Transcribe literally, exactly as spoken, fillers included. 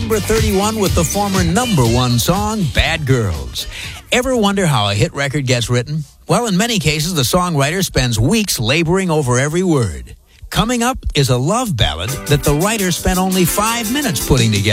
number thirty-one with the former number one song, Bad Girls. Ever wonder how a hit record gets written? Well, in many cases, the songwriter spends weeks laboring over every word. Coming up is a love ballad that the writer spent only five minutes putting together.